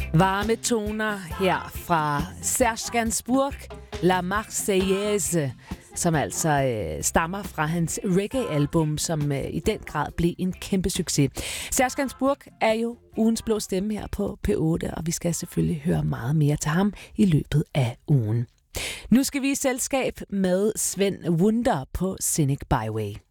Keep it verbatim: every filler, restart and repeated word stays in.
Varme toner her fra Serge Gainsbourg, La Marseillaise, som altså øh, stammer fra hans reggae-album, som øh, i den grad blev en kæmpe succes. Serge Gainsbourg er jo ugens blå stemme her på P otte, og vi skal selvfølgelig høre meget mere til ham i løbet af ugen. Nu skal vi i selskab med Svend Wunda på Scenic Byway.